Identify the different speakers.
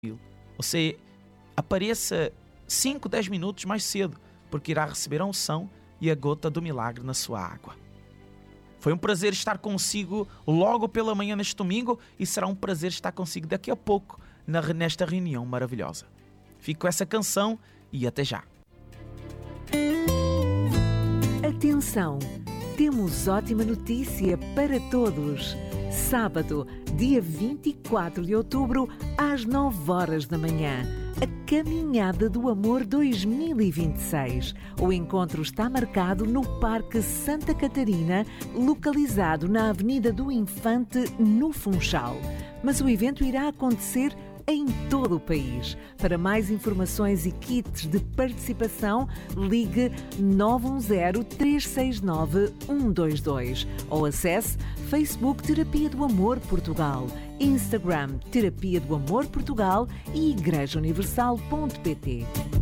Speaker 1: Ou seja, apareça 5, 10 minutos mais cedo, porque irá receber a unção e a gota do milagre na sua água. Foi um prazer estar consigo logo pela manhã neste domingo e será um prazer estar consigo daqui a pouco nesta reunião maravilhosa. Fico com essa canção e até já.
Speaker 2: Atenção! Temos ótima notícia para todos. Sábado, dia 24 de outubro, às 9 horas da manhã. A Caminhada do Amor 2026. O encontro está marcado no Parque Santa Catarina, localizado na Avenida do Infante, no Funchal. Mas o evento irá acontecer em todo o país. Para mais informações e kits de participação, ligue 910-369-122 ou acesse Facebook Terapia do Amor Portugal, Instagram Terapia do Amor Portugal e igrejauniversal.pt.